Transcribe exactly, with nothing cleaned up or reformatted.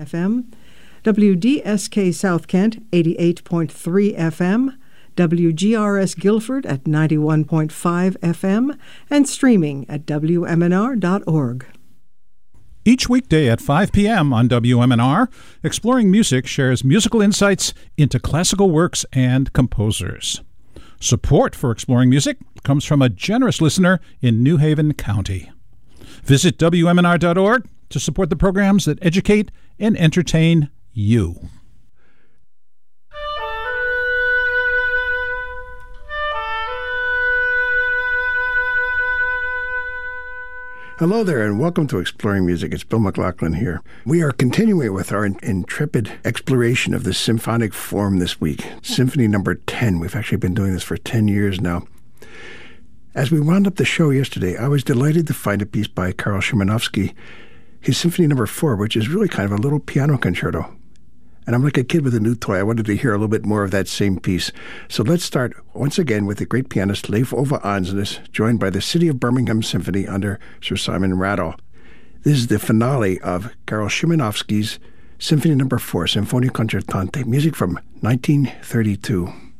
F M, W D S K South Kent eighty-eight point three F M, W G R S Guilford at ninety-one point five F M, and streaming at W M N R dot org. Each weekday at five p.m. on W M N R, Exploring Music shares musical insights into classical works and composers. Support for Exploring Music comes from a generous listener in New Haven County. Visit W M N R dot org to support the programs that educate and entertain you. Hello there, and welcome to Exploring Music. It's Bill McLaughlin here. We are continuing with our intrepid exploration of the symphonic form this week. Symphony number ten. We've actually been doing this for ten years now. As we wound up the show yesterday, I was delighted to find a piece by Karl Szymanowski, his Symphony number four, which is really kind of a little piano concerto. And I'm like a kid with a new toy. I wanted to hear a little bit more of that same piece. So let's start once again with the great pianist Leif Ove Andsnes, joined by the City of Birmingham Symphony under Sir Simon Rattle. This is the finale of Karl Szymanowski's Symphony number four, Sinfonia Concertante, music from nineteen thirty-two.